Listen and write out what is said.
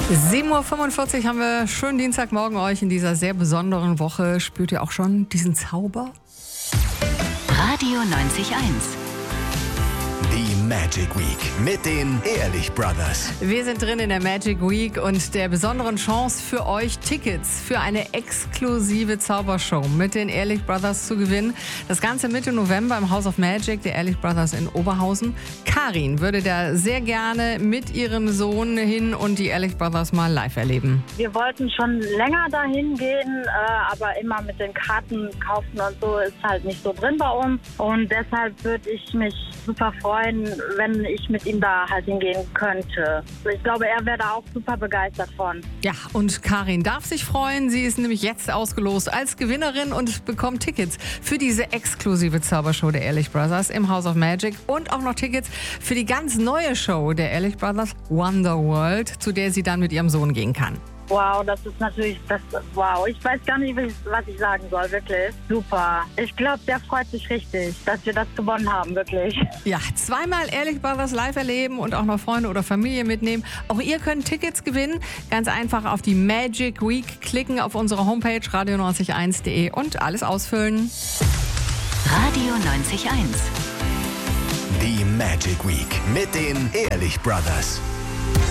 7:45 Uhr haben wir schönen Dienstagmorgen euch in dieser sehr besonderen Woche. Spürt ihr auch schon diesen Zauber? Radio 90.1. Die Magic Week mit den Ehrlich Brothers. Wir sind drin in der Magic Week und der besonderen Chance für euch, Tickets für eine exklusive Zaubershow mit den Ehrlich Brothers zu gewinnen. Das Ganze Mitte November im House of Magic der Ehrlich Brothers in Oberhausen. Karin würde da sehr gerne mit ihrem Sohn hin und die Ehrlich Brothers mal live erleben. Wir wollten schon länger dahin gehen, aber immer mit den Karten kaufen und so ist halt nicht so drin bei uns. Und deshalb würde ich mich super freuen, wenn ich mit ihm da halt hingehen könnte. Ich glaube, er wäre da auch super begeistert von. Ja, und Karin darf sich freuen. Sie ist nämlich jetzt ausgelost als Gewinnerin und bekommt Tickets für diese exklusive Zaubershow der Ehrlich Brothers im House of Magic und auch noch Tickets für die ganz neue Show der Ehrlich Brothers, Wonderworld, zu der sie dann mit ihrem Sohn gehen kann. Wow, das ist natürlich wow. Ich weiß gar nicht, was ich sagen soll, wirklich. Super. Ich glaube, der freut sich richtig, dass wir das gewonnen haben, wirklich. Ja, zweimal Ehrlich Brothers live erleben und auch noch Freunde oder Familie mitnehmen. Auch ihr könnt Tickets gewinnen. Ganz einfach auf die Magic Week klicken auf unsere Homepage radio901.de und alles ausfüllen. Radio 90.1. Die Magic Week mit den Ehrlich Brothers.